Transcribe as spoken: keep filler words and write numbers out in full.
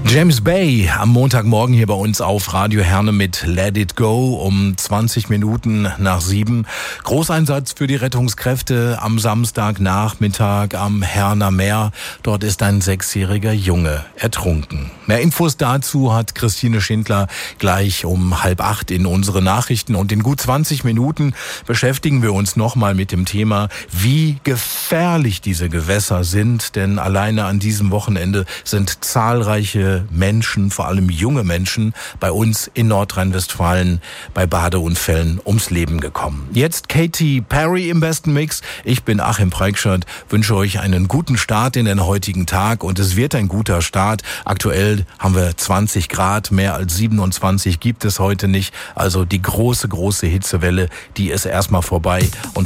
James Bay am Montagmorgen hier bei uns auf Radio Herne mit Let It Go um zwanzig Minuten nach sieben. Großeinsatz für die Rettungskräfte am Samstagnachmittag am Herner Meer. Dort ist ein sechsjähriger Junge ertrunken. Mehr Infos dazu hat Christine Schindler gleich um halb acht in unsere Nachrichten. Und in gut zwanzig Minuten beschäftigen wir uns nochmal mit dem Thema, wie gefährlich diese Gewässer sind. Denn alleine an diesem Wochenende sind zahlreiche Menschen, vor allem junge Menschen, bei uns in Nordrhein-Westfalen bei Badeunfällen ums Leben gekommen. Jetzt Katy Perry im besten Mix. Ich bin Achim Preikschat, wünsche euch einen guten Start in den heutigen Tag und es wird ein guter Start. Aktuell haben wir zwanzig Grad, mehr als siebenundzwanzig gibt es heute nicht. Also die große, große Hitzewelle, die ist erstmal vorbei und